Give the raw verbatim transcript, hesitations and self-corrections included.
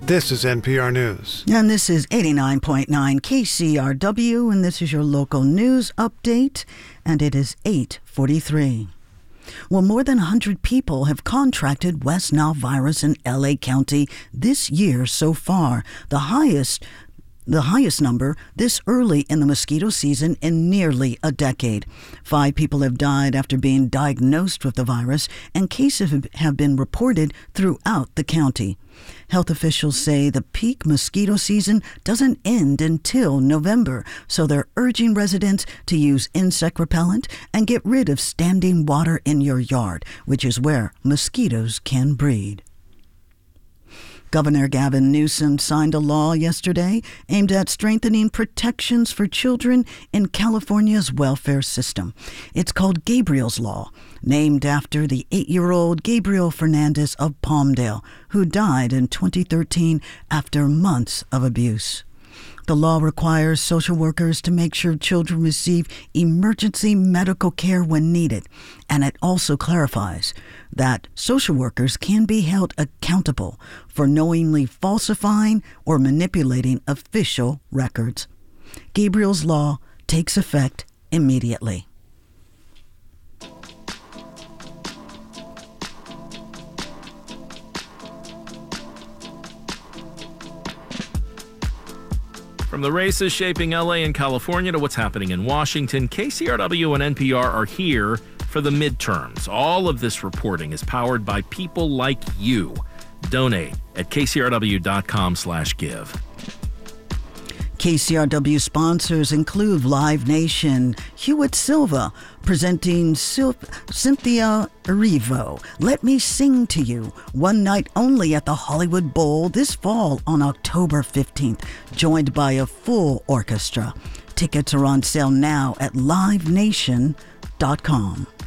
This is N P R News. And this is eighty-nine point nine K C R W, and this is your local news update, and it is eight forty-three. Well, more than one hundred people have contracted West Nile virus in L A County this year so far, the highest The highest number this early in the mosquito season in nearly a decade. Five people have died after being diagnosed with the virus, and cases have been reported throughout the county. Health officials say the peak mosquito season doesn't end until November, so they're urging residents to use insect repellent and get rid of standing water in your yard, which is where mosquitoes can breed. Governor Gavin Newsom signed a law yesterday aimed at strengthening protections for children in California's welfare system. It's called Gabriel's Law, named after the eight-year-old Gabriel Fernandez of Palmdale, who died in twenty thirteen after months of abuse. The law requires social workers to make sure children receive emergency medical care when needed, and it also clarifies that social workers can be held accountable for knowingly falsifying or manipulating official records. Gabriel's Law takes effect immediately. From the races shaping L A and California to what's happening in Washington, K C R W and N P R are here for the midterms. All of this reporting is powered by people like you. Donate at kcrw.com slash give. K C R W sponsors include Live Nation, Hewitt Silva, presenting Sil- Cynthia Erivo, Let Me Sing to You, one night only at the Hollywood Bowl this fall on October fifteenth, joined by a full orchestra. Tickets are on sale now at live nation dot com.